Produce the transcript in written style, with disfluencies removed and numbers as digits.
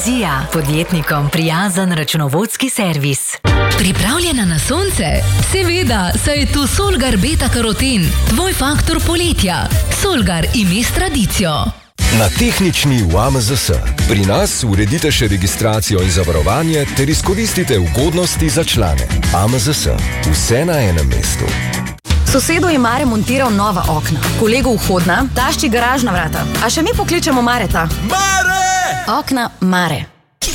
Vizija, podjetnikom prijazen računovodski servis. Pripravljena na sonce? Seveda, saj je tu Solgar Beta Karoten, tvoj faktor poletja. Solgar ime s tradicijo. Na tehnični v AMZS. Pri nas uredite še registracijo in zavarovanje ter izkoristite ugodnosti za člane. AMZS. Vse na enem mestu. Sosedo je Mare montiral nova okna, kolegu vhodna, tašči garažna vrata. A še mi pokličemo Mareta. Mare! Okna Mare.